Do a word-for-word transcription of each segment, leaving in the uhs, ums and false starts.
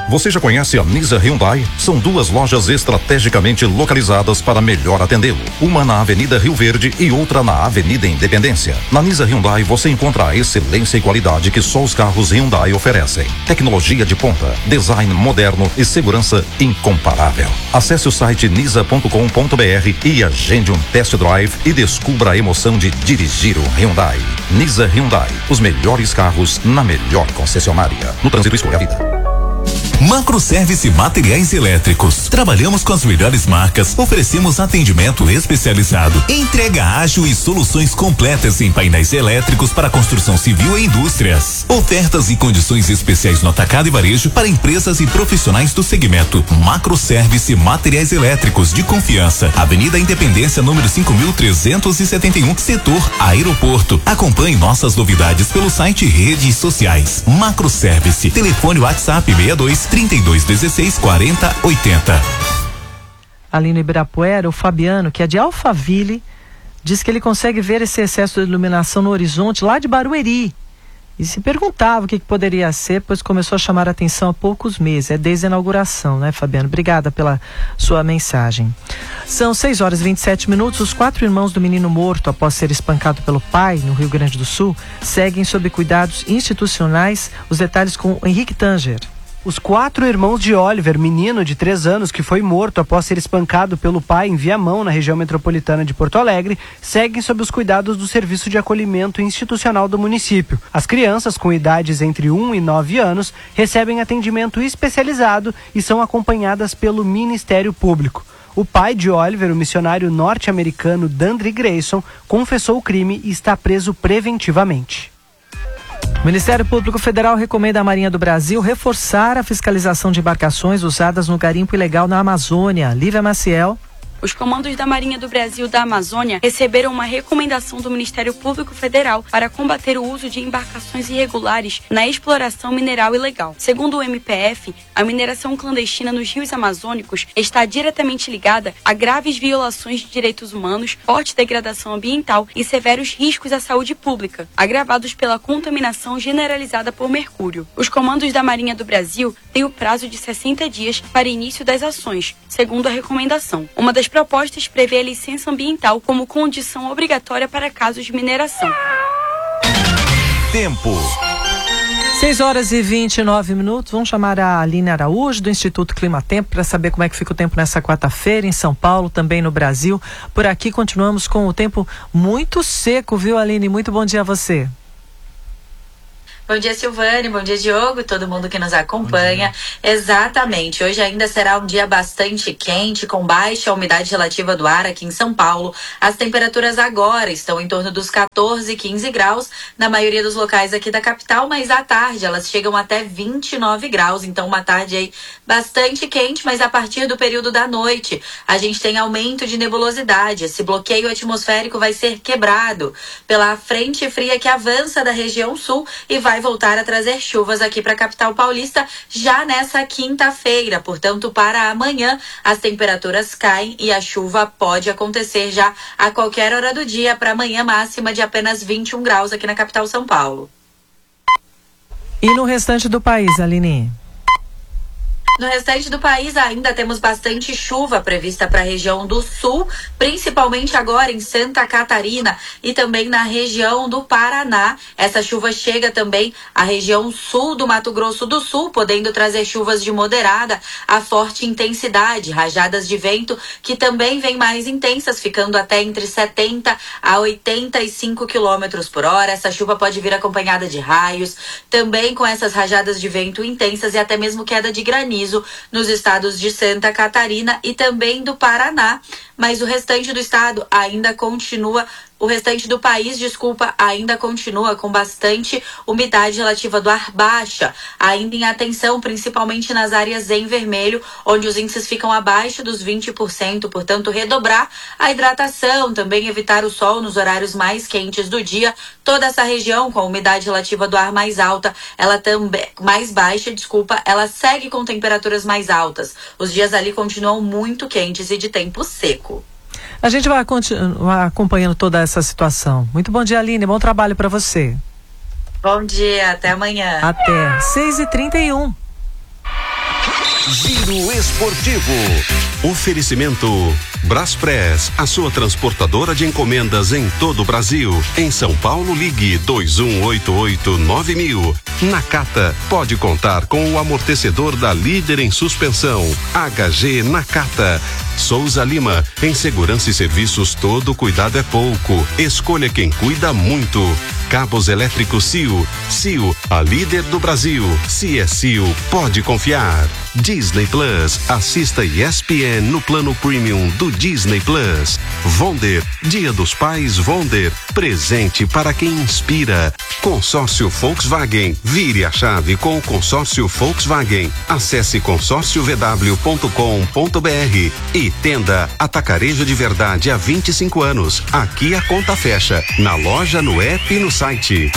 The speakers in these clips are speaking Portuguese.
Você já conhece a Nisa Hyundai? São duas lojas estrategicamente localizadas para melhor atendê-lo. Uma na Avenida Rio Verde e outra na Avenida Independência. Na Nisa Hyundai você encontra a excelência e qualidade que só os carros Hyundai oferecem. Tecnologia de ponta, design moderno e segurança incomparável. Acesse o site nisa ponto com ponto br e agende um test drive e descubra a emoção de dirigir um Hyundai. Nisa Hyundai, os melhores carros na melhor concessionária. No trânsito, escolha a vida. Macroservice Materiais Elétricos. Trabalhamos com as melhores marcas, oferecemos atendimento especializado, entrega ágil e soluções completas em painéis elétricos para construção civil e indústrias. Ofertas e condições especiais no atacado e varejo para empresas e profissionais do segmento. Macroservice Materiais Elétricos de confiança. Avenida Independência, número cinco mil trezentos e setenta e um, setor Aeroporto. Acompanhe nossas novidades pelo site e redes sociais. Macroservice. Telefone WhatsApp seis dois, trinta e dois, dezesseis, quarenta, oitenta. Ali no Ibirapuera, o Fabiano, que é de Alphaville, diz que ele consegue ver esse excesso de iluminação no horizonte lá de Barueri. E se perguntava o que, que poderia ser, pois começou a chamar a atenção há poucos meses. É desde a inauguração, né, Fabiano? Obrigada pela sua mensagem. São seis horas e vinte e sete minutos. Os quatro irmãos do menino morto, após ser espancado pelo pai no Rio Grande do Sul, seguem sob cuidados institucionais. Os detalhes com Henrique Tanger. Os quatro irmãos de Oliver, menino de três anos que foi morto após ser espancado pelo pai em Viamão, na região metropolitana de Porto Alegre, seguem sob os cuidados do Serviço de Acolhimento Institucional do município. As crianças com idades entre um e nove anos recebem atendimento especializado e são acompanhadas pelo Ministério Público. O pai de Oliver, o missionário norte-americano Dandre Grayson, confessou o crime e está preso preventivamente. O Ministério Público Federal recomenda à Marinha do Brasil reforçar a fiscalização de embarcações usadas no garimpo ilegal na Amazônia. Lívia Maciel. Os comandos da Marinha do Brasil da Amazônia receberam uma recomendação do Ministério Público Federal para combater o uso de embarcações irregulares na exploração mineral ilegal. Segundo o M P F, a mineração clandestina nos rios amazônicos está diretamente ligada a graves violações de direitos humanos, forte degradação ambiental e severos riscos à saúde pública, agravados pela contaminação generalizada por mercúrio. Os comandos da Marinha do Brasil têm o prazo de sessenta dias para início das ações, segundo a recomendação. Uma das propostas prevê a licença ambiental como condição obrigatória para casos de mineração. Tempo. seis horas e vinte e nove minutos. Vamos chamar a Aline Araújo, do Instituto Clima Tempo, para saber como é que fica o tempo nessa quarta-feira em São Paulo, também no Brasil. Por aqui continuamos com o tempo muito seco, viu, Aline? Muito bom dia a você. Bom dia, Silvane, bom dia, Diogo, todo mundo que nos acompanha. Exatamente, hoje ainda será um dia bastante quente, com baixa umidade relativa do ar aqui em São Paulo. As temperaturas agora estão em torno dos quatorze, quinze graus na maioria dos locais aqui da capital, mas à tarde elas chegam até vinte e nove graus, então uma tarde aí bastante quente, mas a partir do período da noite a gente tem aumento de nebulosidade. Esse bloqueio atmosférico vai ser quebrado pela frente fria que avança da região sul e vai voltar a trazer chuvas aqui para a capital paulista já nessa quinta-feira. Portanto, para amanhã as temperaturas caem e a chuva pode acontecer já a qualquer hora do dia. Para amanhã, máxima de apenas vinte e um graus aqui na capital São Paulo. E no restante do país, Aline? No restante do país ainda temos bastante chuva prevista para a região do sul, principalmente agora em Santa Catarina e também na região do Paraná. Essa chuva chega também à região sul do Mato Grosso do Sul, podendo trazer chuvas de moderada a forte intensidade, rajadas de vento que também vêm mais intensas, ficando até entre setenta a oitenta e cinco quilômetros por hora. Essa chuva pode vir acompanhada de raios, também com essas rajadas de vento intensas e até mesmo queda de granizo nos estados de Santa Catarina e também do Paraná, mas o restante do estado ainda continua, o restante do país, desculpa, ainda continua com bastante umidade relativa do ar baixa, ainda em atenção, principalmente nas áreas em vermelho, onde os índices ficam abaixo dos vinte por cento, portanto, redobrar a hidratação, também evitar o sol nos horários mais quentes do dia. Toda essa região com a umidade relativa do ar mais alta, ela também, mais baixa, desculpa, ela segue com temperaturas mais altas. Os dias ali continuam muito quentes e de tempo seco. A gente vai continuar acompanhando toda essa situação. Muito bom dia, Aline. Bom trabalho para você. Bom dia, até amanhã. Até seis e trinta e um. Giro Esportivo. Oferecimento Braspress, a sua transportadora de encomendas em todo o Brasil. Em São Paulo, ligue dois um oito oito nove mil. Nakata, pode contar com o amortecedor da líder em suspensão. H G Nakata. Souza Lima, em segurança e serviços todo cuidado é pouco. Escolha quem cuida muito. Cabos elétricos C I O. C I O, a líder do Brasil. Se é C I O, pode confiar. Disney Plus, assista E S P N no plano premium do Disney Plus. Vonder, Dia dos Pais Vonder, presente para quem inspira. Consórcio Volkswagen, vire a chave com o consórcio Volkswagen. Acesse consórcio v w ponto com ponto b r e Tenda Atacarejo de Verdade há vinte e cinco anos. Aqui a conta fecha, na loja, no app e no site.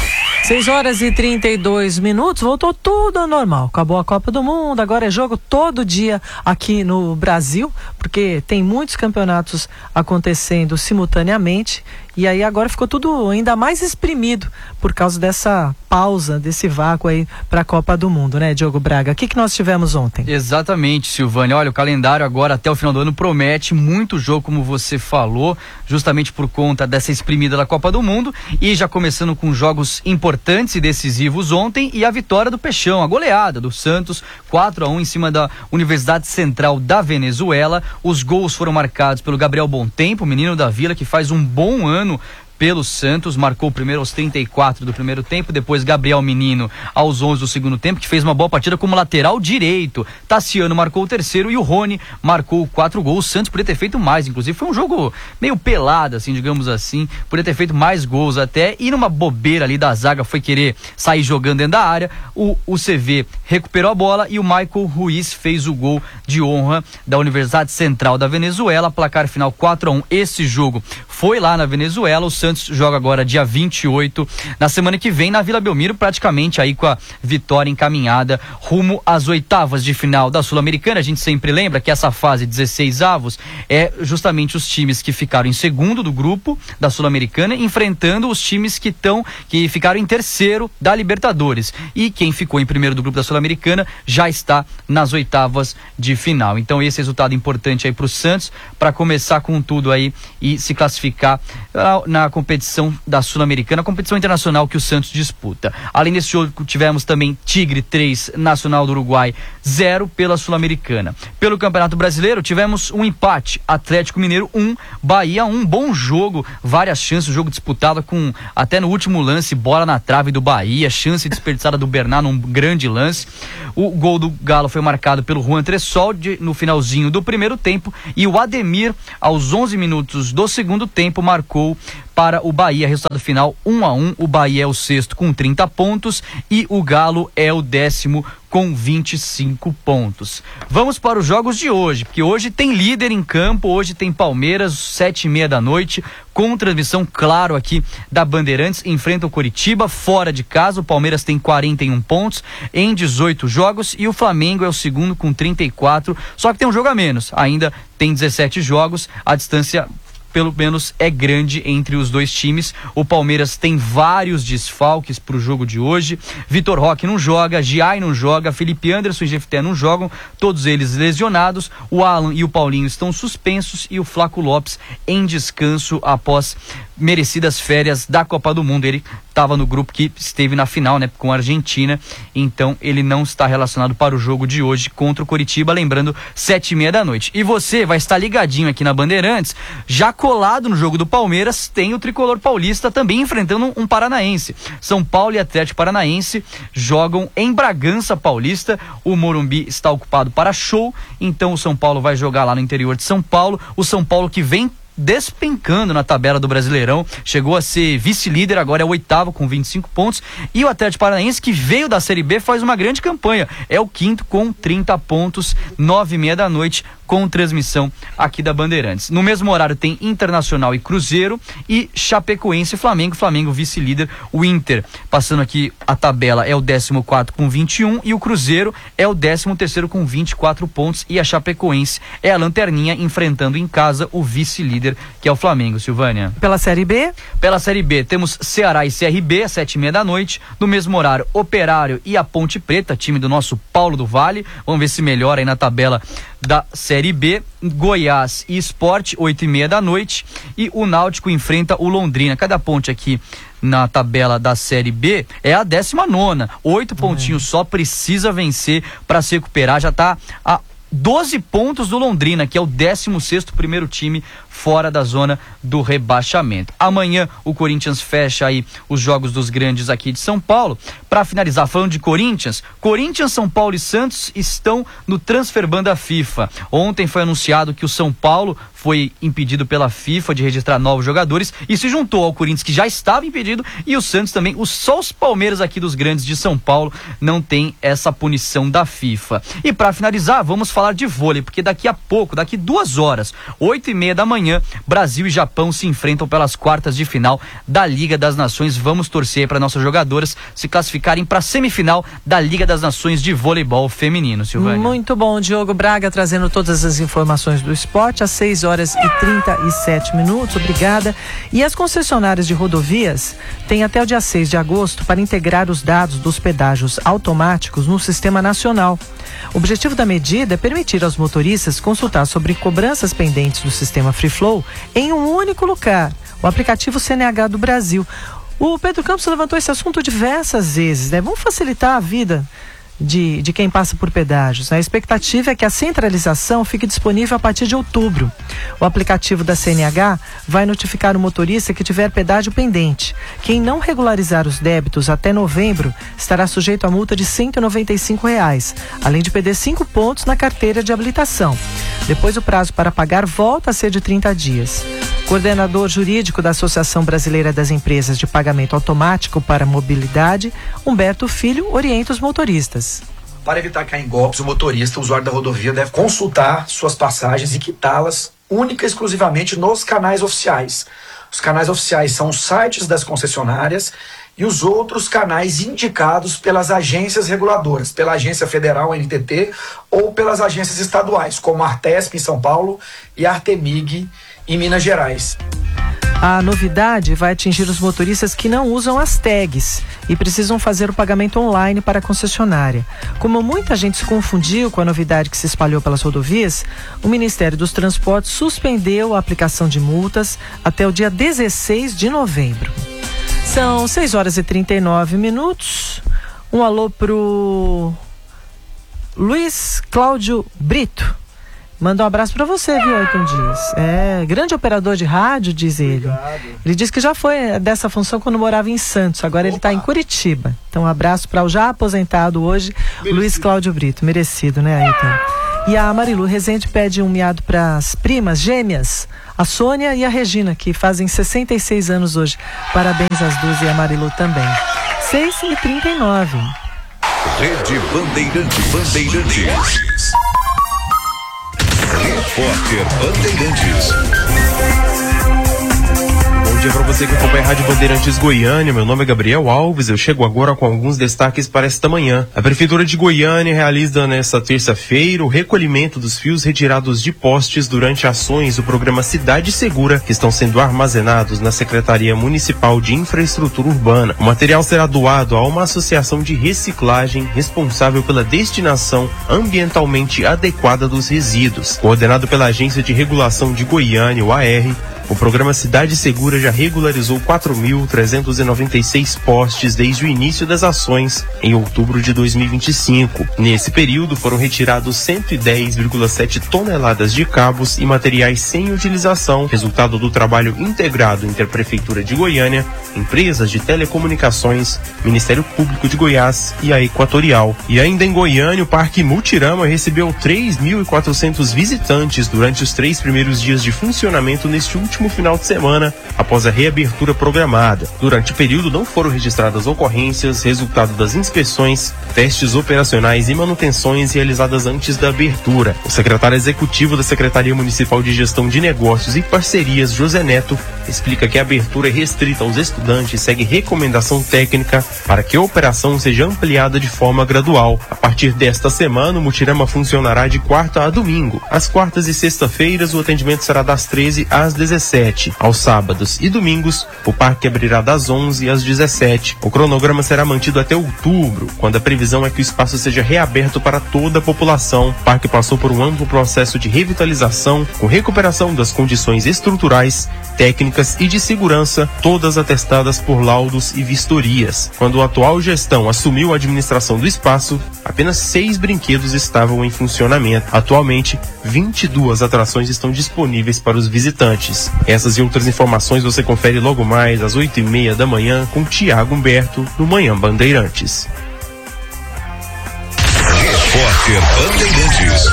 seis horas e trinta e dois minutos, voltou tudo ao normal. Acabou a Copa do Mundo, agora é jogo todo dia aqui no Brasil, porque tem muitos campeonatos acontecendo simultaneamente. E aí agora ficou tudo ainda mais exprimido por causa dessa pausa, desse vácuo aí para a Copa do Mundo, né, Diogo Braga? O que, que nós tivemos ontem? Exatamente, Silvânia. Olha, o calendário agora até o final do ano promete muito jogo, como você falou, justamente por conta dessa exprimida da Copa do Mundo. E já começando com jogos importantes e decisivos ontem, e a vitória do Peixão, a goleada do Santos, quatro a um em cima da Universidade Central da Venezuela. Os gols foram marcados pelo Gabriel Bontempo, menino da Vila, que faz um bom ano pelo Santos, marcou primeiro aos trinta e quatro do primeiro tempo, depois Gabriel Menino aos onze do segundo tempo, que fez uma boa partida como lateral direito. Tassiano marcou o terceiro e o Rony marcou quatro gols. O Santos poderia ter feito mais, inclusive foi um jogo meio pelado, assim, digamos assim, poderia ter feito mais gols até, e numa bobeira ali da zaga foi querer sair jogando dentro da área. O, o C V recuperou a bola e o Michael Ruiz fez o gol de honra da Universidade Central da Venezuela, placar final quatro a um. Esse jogo foi lá na Venezuela. O Santos joga agora dia vinte e oito, na semana que vem, na Vila Belmiro, praticamente aí com a vitória encaminhada rumo às oitavas de final da Sul-Americana. A gente sempre lembra que essa fase dezesseis avos é justamente os times que ficaram em segundo do grupo da Sul-Americana enfrentando os times que estão, que ficaram em terceiro da Libertadores, e quem ficou em primeiro do grupo da Sul-Americana já está nas oitavas de final. Então esse resultado importante aí pro Santos, para começar com tudo aí e se classificar uh, na competição da Sul-Americana, a competição internacional que o Santos disputa. Além desse jogo, tivemos também Tigre três, Nacional do Uruguai zero pela Sul-Americana. Pelo Campeonato Brasileiro, tivemos um empate, Atlético Mineiro um, Bahia um, bom jogo, várias chances, jogo disputado com, até no último lance, bola na trave do Bahia, chance desperdiçada do Bernardo, um grande lance. O gol do Galo foi marcado pelo Juan Tressol no finalzinho do primeiro tempo, e o Ademir, aos onze minutos do segundo tempo, marcou para o Bahia. Resultado final um a um. O Bahia é o sexto com trinta pontos e o Galo é o décimo com vinte e cinco pontos. Vamos para os jogos de hoje, porque hoje tem líder em campo. Hoje tem Palmeiras, sete e meia da noite, com transmissão, claro, aqui da Bandeirantes. Enfrenta o Coritiba fora de casa. O Palmeiras tem quarenta e um pontos em dezoito jogos e o Flamengo é o segundo com trinta e quatro, só que tem um jogo a menos, ainda tem dezessete jogos. A distância pelo menos é grande entre os dois times. O Palmeiras tem vários desfalques para o jogo de hoje. Vitor Roque não joga, Giai não joga, Felipe Anderson e Jefté não jogam, todos eles lesionados. O Alan e o Paulinho estão suspensos e o Flaco Lopes em descanso após merecidas férias da Copa do Mundo. Ele estava no grupo que esteve na final, né, com a Argentina, então ele não está relacionado para o jogo de hoje contra o Coritiba, lembrando, sete e meia da noite. E você vai estar ligadinho aqui na Bandeirantes, já colado no jogo do Palmeiras, tem o tricolor paulista também enfrentando um paranaense. São Paulo e Atlético Paranaense jogam em Bragança Paulista. O Morumbi está ocupado para show, então o São Paulo vai jogar lá no interior de São Paulo. O São Paulo que vem despencando na tabela do Brasileirão, chegou a ser vice-líder, agora é o oitavo com vinte e cinco pontos, e o Atlético Paranaense, que veio da Série B, faz uma grande campanha, é o quinto com trinta pontos. Nove e meia da noite, com transmissão aqui da Bandeirantes. No mesmo horário tem Internacional e Cruzeiro e Chapecoense e Flamengo. Flamengo vice-líder, o Inter passando aqui a tabela é o décimo quarto com vinte e um e o Cruzeiro é o décimo terceiro com vinte e quatro pontos e a Chapecoense é a lanterninha enfrentando em casa o vice-líder que é o Flamengo, Silvânia. Pela Série B? Pela Série B temos Ceará e C R B às sete e meia da noite, no mesmo horário Operário e a Ponte Preta, time do nosso Paulo do Vale, vamos ver se melhora aí na tabela da Série B. Goiás e Sport, oito e meia da noite, e o Náutico enfrenta o Londrina. Cada ponte aqui na tabela da Série B é a décima nona, oito hum. pontinhos só, precisa vencer para se recuperar, já tá a doze pontos do Londrina, que é o décimo sexto primeiro time fora da zona do rebaixamento. Amanhã o Corinthians fecha aí os jogos dos grandes aqui de São Paulo. Para finalizar, falando de Corinthians, Corinthians, São Paulo e Santos estão no transfer ban da FIFA. Ontem foi anunciado que o São Paulo foi impedido pela FIFA de registrar novos jogadores e se juntou ao Corinthians, que já estava impedido, e o Santos também. Os, só os Palmeiras aqui dos grandes de São Paulo não tem essa punição da FIFA. E para finalizar, vamos falar de vôlei, porque daqui a pouco, daqui duas horas, oito e meia da manhã, Brasil e Japão se enfrentam pelas quartas de final da Liga das Nações. Vamos torcer para nossas jogadoras se classificarem para a semifinal da Liga das Nações de voleibol feminino, Silvânia. Muito bom, Diogo Braga trazendo todas as informações do esporte às seis horas e trinta e sete minutos. Obrigada. E as concessionárias de rodovias têm até o dia seis de agosto para integrar os dados dos pedágios automáticos no Sistema Nacional. O objetivo da medida é permitir aos motoristas consultar sobre cobranças pendentes do sistema Free Flow em um único lugar, o aplicativo C N H do Brasil. O Pedro Campos levantou esse assunto diversas vezes, né? Vamos facilitar a vida de, de quem passa por pedágios. A expectativa é que a centralização fique disponível a partir de outubro. O aplicativo da C N H vai notificar o motorista que tiver pedágio pendente. Quem não regularizar os débitos até novembro estará sujeito a multa de cento e noventa e cinco reais, além de perder cinco pontos na carteira de habilitação. Depois o prazo para pagar volta a ser de trinta dias. Coordenador jurídico da Associação Brasileira das Empresas de Pagamento Automático para Mobilidade, Humberto Filho, orienta os motoristas. Para evitar cair em golpes, o motorista, o usuário da rodovia, deve consultar suas passagens e quitá-las única e exclusivamente nos canais oficiais. Os canais oficiais são os sites das concessionárias e os outros canais indicados pelas agências reguladoras, pela Agência Federal, N T T, ou pelas agências estaduais, como a Artesp em São Paulo e a Artemig em Minas Gerais. A novidade vai atingir os motoristas que não usam as tags e precisam fazer o pagamento online para a concessionária. Como muita gente se confundiu com a novidade que se espalhou pelas rodovias, o Ministério dos Transportes suspendeu a aplicação de multas até o dia dezesseis de novembro. São seis horas e trinta e nove minutos. Um alô pro Luiz Cláudio Brito. Manda um abraço para você, viu, Ayrton Dias? É, grande operador de rádio, diz ele. Obrigado. Ele disse que já foi dessa função quando morava em Santos, agora Opa. Ele está em Curitiba. Então, um abraço para o já aposentado hoje, merecido. Luiz Cláudio Brito. Merecido, né, Ayrton? E a Marilu Rezende pede um miado para as primas gêmeas, a Sônia e a Regina, que fazem sessenta e seis anos hoje. Parabéns às duas e a Marilu também. seis e trinta e nove. Rede Bandeirantes. Bandeirantes. Repórter Bandeirantes. Bom dia para você que acompanha a Rádio Bandeirantes Goiânia. Meu nome é Gabriel Alves. Eu chego agora com alguns destaques para esta manhã. A Prefeitura de Goiânia realiza nesta terça-feira o recolhimento dos fios retirados de postes durante ações do programa Cidade Segura, que estão sendo armazenados na Secretaria Municipal de Infraestrutura Urbana. O material será doado a uma associação de reciclagem responsável pela destinação ambientalmente adequada dos resíduos. Coordenado pela Agência de Regulação de Goiânia, o A R, o programa Cidade Segura já regularizou quatro mil trezentos e noventa e seis postes desde o início das ações, em outubro de dois mil e vinte e cinco. Nesse período foram retirados cento e dez vírgula sete toneladas de cabos e materiais sem utilização, resultado do trabalho integrado entre a Prefeitura de Goiânia, empresas de telecomunicações, Ministério Público de Goiás e a Equatorial. E ainda em Goiânia, o Parque Mutirama recebeu três mil e quatrocentos visitantes durante os três primeiros dias de funcionamento neste último último final de semana, após a reabertura programada. Durante o período não foram registradas ocorrências, resultado das inspeções, testes operacionais e manutenções realizadas antes da abertura. O secretário executivo da Secretaria Municipal de Gestão de Negócios e Parcerias, José Neto, explica que a abertura é restrita aos estudantes e segue recomendação técnica para que a operação seja ampliada de forma gradual. A partir desta semana, o Mutirama funcionará de quarta a domingo. Às quartas e sexta-feiras, o atendimento será das treze às dezessete. Aos sábados e domingos, o parque abrirá das onze às dezessete. O cronograma será mantido até outubro, quando a previsão é que o espaço seja reaberto para toda a população. O parque passou por um amplo processo de revitalização, com recuperação das condições estruturais, técnicas e de segurança, todas atestadas por laudos e vistorias. Quando a atual gestão assumiu a administração do espaço, apenas seis brinquedos estavam em funcionamento. Atualmente, vinte e duas atrações estão disponíveis para os visitantes. Essas e outras informações você confere logo mais às oito e meia da manhã com Tiago Humberto no Manhã Bandeirantes. Repórter Bandeirantes.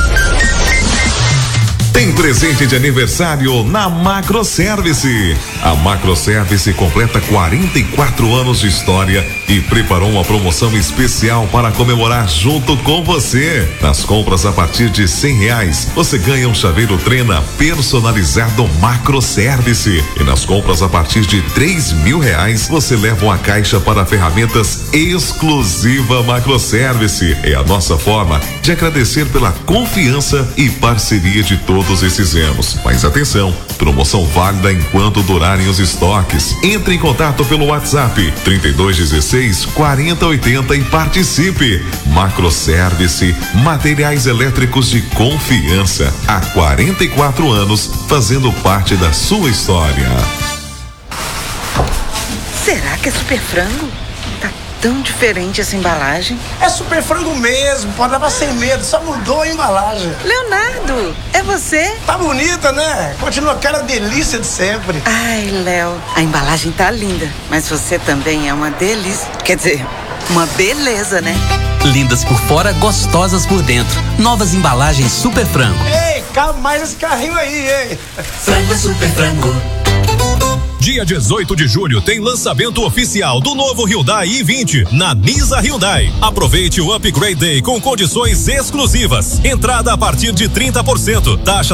Tem presente de aniversário na Macroservice. A Macroservice completa quarenta e quatro anos de história e preparou uma promoção especial para comemorar junto com você. Nas compras a partir de cem reais, você ganha um chaveiro Trena personalizado Macroservice. E nas compras a partir de três mil reais, você leva uma caixa para ferramentas exclusiva Macroservice. É a nossa forma de agradecer pela confiança e parceria de todos esses anos. Mas atenção, promoção válida enquanto durarem os estoques. Entre em contato pelo WhatsApp trinta e dois dezesseis, quarenta oitenta e participe. Macroservice, materiais elétricos de confiança. Há quarenta e quatro anos, fazendo parte da sua história. Será que é Super Frango? Tá tão diferente essa embalagem. É Super Frango mesmo, pode levar sem medo, só mudou a embalagem. Leonardo, é você? Tá bonita, né? Continua aquela delícia de sempre. Ai, Léo, a embalagem tá linda, mas você também é uma delícia. Quer dizer, uma beleza, né? Lindas por fora, gostosas por dentro. Novas embalagens Super Frango. Ei, cabe mais esse carrinho aí, hein? Frango Super Frango. Dia dezoito de julho tem lançamento oficial do novo Hyundai i vinte na Nisa Hyundai. Aproveite o Upgrade Day com condições exclusivas. Entrada a partir de trinta por cento. Taxa